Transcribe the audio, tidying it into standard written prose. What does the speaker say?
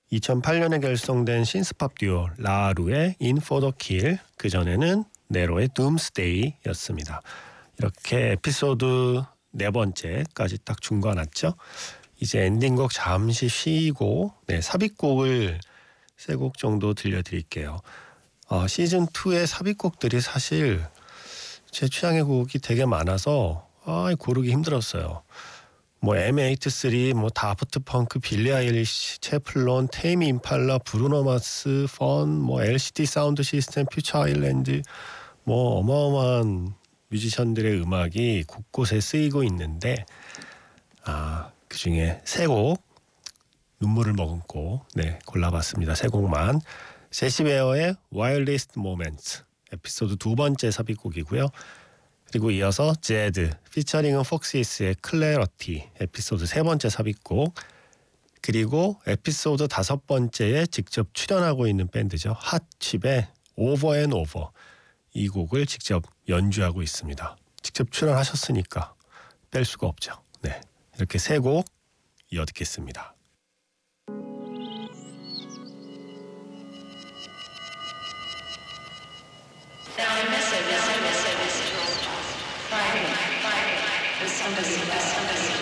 2008년에 결성된 신스팝 듀오 라루의 In For The Kill, 그전에는 네로의 Doomsday였습니다. 이렇게 에피소드 4번째까지 딱 중간났죠. 이제 엔딩곡 잠시 쉬고 삽입곡을 3곡 정도 들려드릴게요. 시즌2의 삽입곡들이 사실 제 취향의 곡이 되게 많아서 고르기 힘들었어요. M83, 다프트 펑크, 빌리 아일리시, 채플론, 테이미 임팔라, 브루노 마스, 펀, LCD 사운드 시스템, 퓨처 아일랜드, 어마어마한 뮤지션들의 음악이 곳곳에 쓰이고 있는데 그 중에 3곡 눈물을 머금고 골라봤습니다. 3곡만. 제시 베어의 Wildest Moments 에피소드 2번째 삽입곡이고요. 그리고 이어서 제드 피처링은 폭시스의 클래러티 에피소드 3번째 삽입곡, 그리고 에피소드 5번째에 직접 출연하고 있는 밴드죠. 핫칩의 Over and Over, 이 곡을 직접 연주하고 있습니다. 직접 출연하셨으니까 뺄 수가 없죠. 이렇게 3곡 이어 듣겠습니다. Somebody